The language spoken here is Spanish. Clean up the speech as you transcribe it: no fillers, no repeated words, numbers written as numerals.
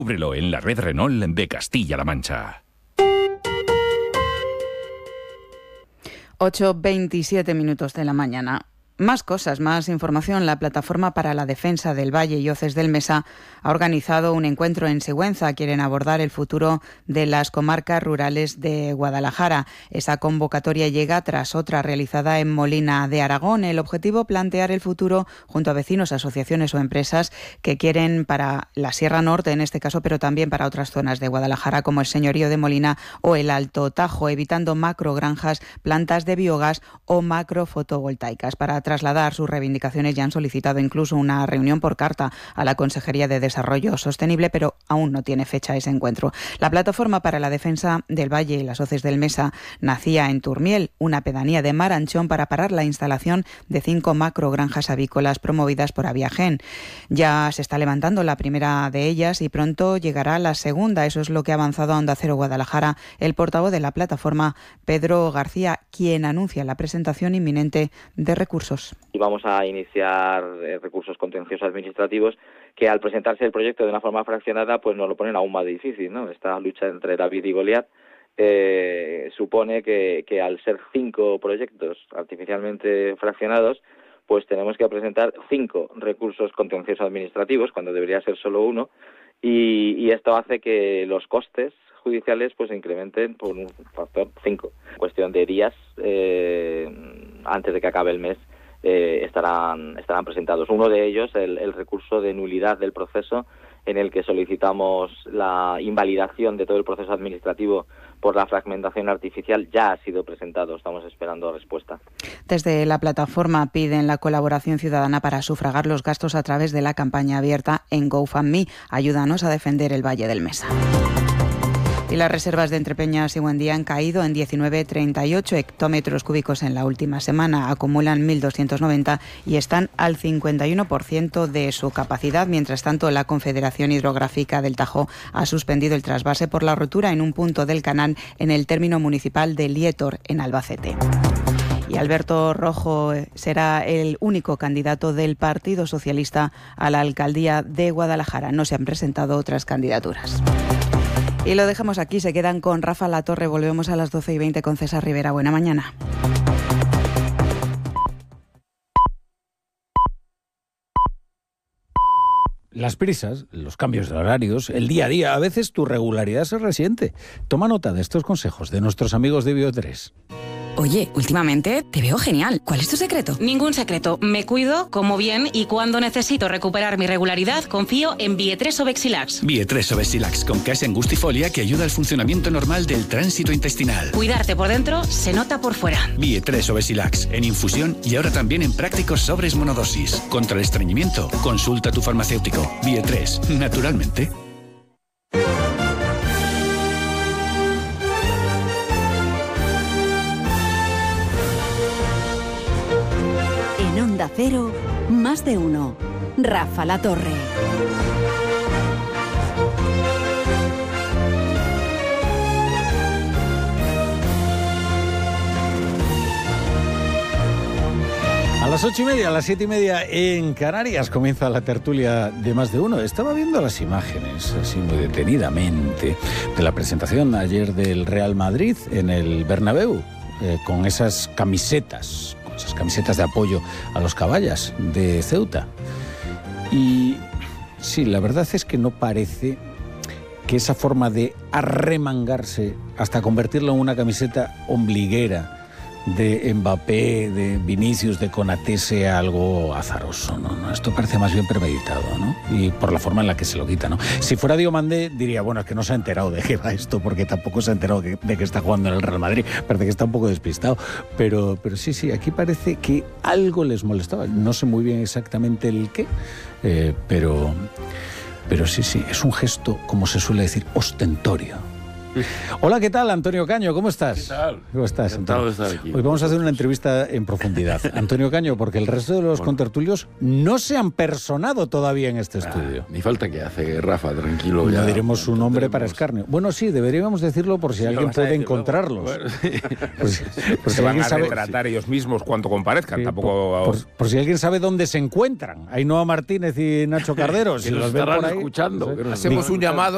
Descúbrelo en la red Renault de Castilla-La Mancha. 8:27 minutos de la mañana. Más cosas, más información. La Plataforma para la Defensa del Valle y Hoces del Mesa ha organizado un encuentro en Sigüenza. Quieren abordar el futuro de las comarcas rurales de Guadalajara. Esa convocatoria llega tras otra realizada en Molina de Aragón. El objetivo, plantear el futuro junto a vecinos, asociaciones o empresas que quieren para la Sierra Norte, en este caso, pero también para otras zonas de Guadalajara, como el Señorío de Molina o el Alto Tajo, evitando macrogranjas, plantas de biogás o macrofotovoltaicas. Para trasladar sus reivindicaciones ya han solicitado incluso una reunión por carta a la Consejería de Desarrollo Sostenible, pero aún no tiene fecha ese encuentro. La Plataforma para la Defensa del Valle y las Hoces del Mesa nacía en Turmiel, una pedanía de Maranchón, para parar la instalación de 5 macrogranjas avícolas promovidas por Aviagen. Ya se está levantando la primera de ellas y pronto llegará la segunda. Eso es lo que ha avanzado a Onda Cero Guadalajara el portavoz de la plataforma, Pedro García, quien anuncia la presentación inminente de recursos. Y vamos a iniciar recursos contenciosos administrativos que, al presentarse el proyecto de una forma fraccionada, pues nos lo ponen aún más difícil, ¿no? Esta lucha entre David y Goliat supone que al ser 5 proyectos artificialmente fraccionados, pues tenemos que presentar 5 recursos contenciosos administrativos cuando debería ser solo uno, y esto hace que los costes judiciales pues se incrementen por un factor 5. En cuestión de días, antes de que acabe el mes, estarán presentados. Uno de ellos, el recurso de nulidad del proceso, en el que solicitamos la invalidación de todo el proceso administrativo por la fragmentación artificial, ya ha sido presentado. Estamos esperando respuesta. Desde la plataforma piden la colaboración ciudadana para sufragar los gastos a través de la campaña abierta en GoFundMe. Ayúdanos a defender el Valle del Mesa. Y las reservas de Entrepeñas y Buendía han caído en 19,38 hectómetros cúbicos en la última semana. Acumulan 1.290 y están al 51% de su capacidad. Mientras tanto, la Confederación Hidrográfica del Tajo ha suspendido el trasvase por la rotura en un punto del canal en el término municipal de Lietor, en Albacete. Y Alberto Rojo será el único candidato del Partido Socialista a la alcaldía de Guadalajara. No se han presentado otras candidaturas. Y lo dejamos aquí, se quedan con Rafa Latorre. Volvemos a las 12:20 con César Rivera. Buena mañana. Las prisas, los cambios de horarios, el día a día, a veces tu regularidad se resiente. Toma nota de estos consejos de nuestros amigos de Bio3. Oye, últimamente te veo genial. ¿Cuál es tu secreto? Ningún secreto. Me cuido, como bien, y cuando necesito recuperar mi regularidad, confío en Bie3 Obexilax. Bie3 Obexilax con case angustifolia que ayuda al funcionamiento normal del tránsito intestinal. Cuidarte por dentro se nota por fuera. Bie3 Obexilax en infusión y ahora también en prácticos sobres monodosis. Contra el estreñimiento, consulta a tu farmacéutico. Bie3, naturalmente. Onda Cero, más de uno. Rafa Latorre. A las 8:30, a las 7:30 en Canarias comienza la tertulia de Más de Uno. Estaba viendo las imágenes, así muy detenidamente, de la presentación ayer del Real Madrid en el Bernabéu, con esas camisetas de apoyo a los caballas de Ceuta. Y sí, la verdad es que no parece que esa forma de arremangarse hasta convertirlo en una camiseta ombliguera de Mbappé, de Vinicius, de Konaté sea algo azaroso, ¿no? Esto parece más bien premeditado, ¿no? Y por la forma en la que se lo quita, ¿no? Si fuera Diomandé, diría, bueno, es que no se ha enterado de qué va esto, porque tampoco se ha enterado de que está jugando en el Real Madrid. Parece que está un poco despistado. Pero sí, aquí parece que algo les molestaba. No sé muy bien exactamente el qué, pero sí, es un gesto, como se suele decir, ostentorio. Hola, ¿qué tal, Antonio Caño? ¿Cómo estás? ¿Qué tal? ¿Cómo estás? Encantado de estar aquí. Hoy vamos a hacer una entrevista en profundidad. Antonio Caño, porque el resto de los contertulios no se han personado todavía en este estudio. Ni falta que hace, Rafa, tranquilo. No ya diremos su nombre para escarnio. Bueno, sí, deberíamos decirlo por si alguien puede encontrarlos. Bueno, por se van a retratar ellos mismos cuando comparezcan. Sí, tampoco por si alguien sabe dónde se encuentran. Ainhoa Martínez y Nacho Cardero. que si nos los ven estarán por ahí, escuchando. no sé. Que nos hacemos un llamado